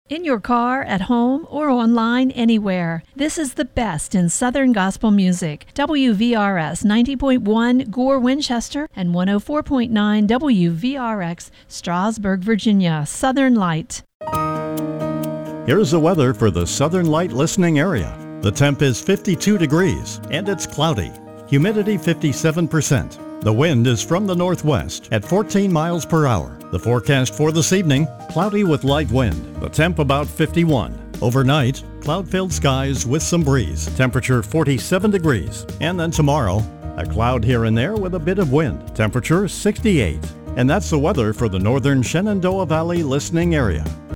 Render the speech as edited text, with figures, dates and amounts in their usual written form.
In your car, at home, or online, anywhere. This is the best in Southern Gospel music. WVRS 90.1 Gore, Winchester, and 104.9 WVRX Strasburg, Virginia. Southern Light. Here's the weather for the Southern Light listening area. The temp is 52 degrees, and it's cloudy. Humidity 57%. The wind is from the northwest at 14 miles per hour. The forecast for this evening, cloudy with light wind. The temp about 51. Overnight, cloud-filled skies with some breeze. Temperature 47 degrees. And then tomorrow, a cloud here and there with a bit of wind. Temperature 68. And that's the weather for the northern Shenandoah Valley listening area.